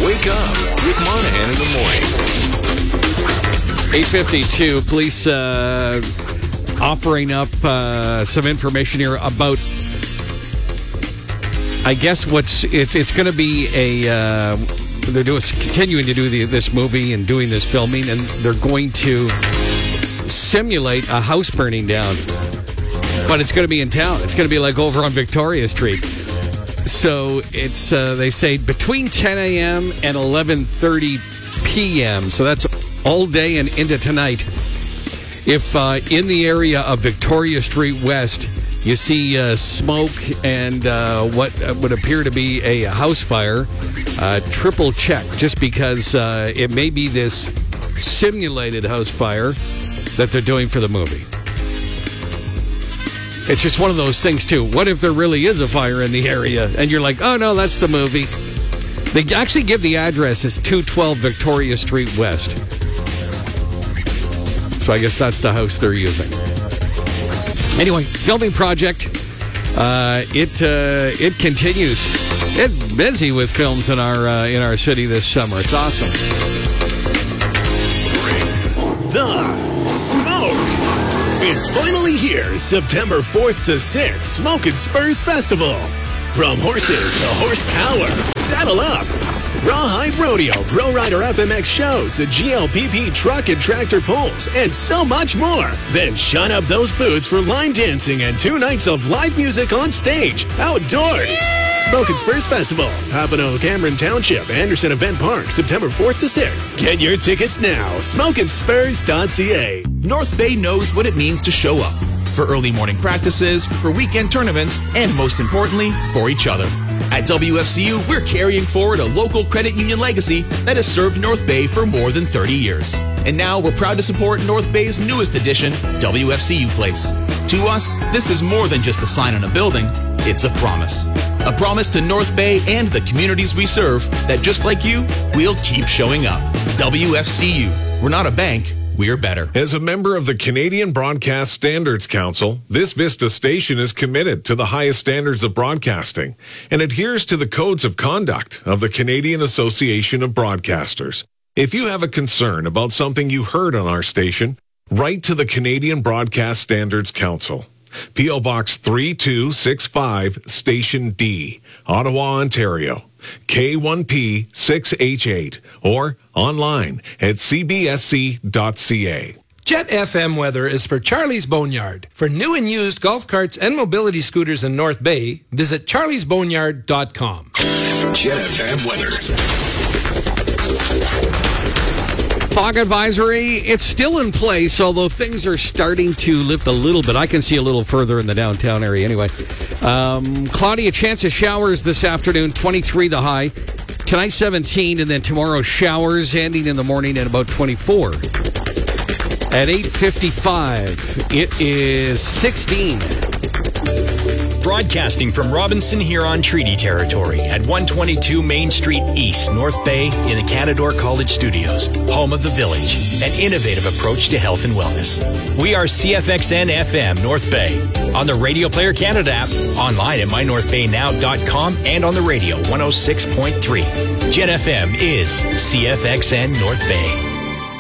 Wake up with Monahan in the morning. 8:52, police offering up some information here about, I guess it's going to be they're continuing to do this movie and doing this filming, and they're going to simulate a house burning down. But it's going to be in town. It's going to be like over on Victoria Street. So it's, they say, between 10 a.m. and 11:30 p.m. So that's all day and into tonight. If in the area of Victoria Street West, you see smoke and what would appear to be a house fire, triple check, just because it may be this simulated house fire that they're doing for the movie. It's just one of those things, too. What if there really is a fire in the area? And you're like, oh, no, that's the movie. They actually give the address as 212 Victoria Street West. So I guess that's the house they're using. Anyway, filming project. It continues. It's busy with films in our city this summer. It's awesome. Bring the smoke. It's finally here, September 4th to 6th, Smoke and Spurs Festival. From horses to horsepower, saddle up. Rawhide Rodeo, Pro Rider FMX shows, a GLPP truck and tractor pulls, and so much more. Then shut up those boots for line dancing and 2 nights of live music on stage, outdoors. Smoke and Spurs Festival, Papineau, Cameron Township, Anderson Event Park, September 4th to 6th. Get your tickets now, smokeandspurs.ca. North Bay knows what it means to show up. For early morning practices, for weekend tournaments, and most importantly, for each other. At WFCU, we're carrying forward a local credit union legacy that has served North Bay for more than 30 years. And now we're proud to support North Bay's newest addition, WFCU Place. To us, this is more than just a sign on a building. It's a promise. A promise to North Bay and the communities we serve that just like you, we'll keep showing up. WFCU. We're not a bank. We're better. As a member of the Canadian Broadcast Standards Council, this Vista station is committed to the highest standards of broadcasting and adheres to the codes of conduct of the Canadian Association of Broadcasters. If you have a concern about something you heard on our station, write to the Canadian Broadcast Standards Council. P.O. Box 3265, Station D, Ottawa, Ontario. K1P 6H8 or online at cbsc.ca. Jet FM weather is for Charlie's Boneyard. For new and used golf carts and mobility scooters in North Bay, visit charliesboneyard.com. Jet FM weather. Fog advisory, it's still in place, although things are starting to lift a little bit. I can see a little further in the downtown area anyway. Cloudy, a chance of showers this afternoon, 23 the high. Tonight, 17, and then tomorrow, showers ending in the morning at about 24. At 8:55, it is 16. Broadcasting from Robinson Huron Treaty Territory at 122 Main Street East, North Bay, in the Canadore College Studios, home of the Village, an innovative approach to health and wellness. We are CFXN FM North Bay, on the Radio Player Canada app, online at mynorthbaynow.com, and on the radio 106.3. Jet FM is CFXN North Bay.